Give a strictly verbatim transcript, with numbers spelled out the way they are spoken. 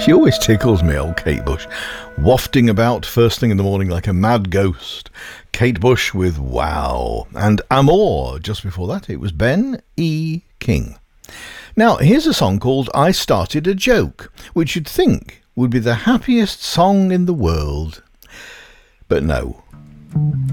She always tickles me, old Kate Bush, wafting about first thing in the morning like a mad ghost. Kate Bush with Wow, and Amor. Just before that, it was Ben E. King. Now, here's a song called I Started a Joke, which you'd think would be the happiest song in the world. But no.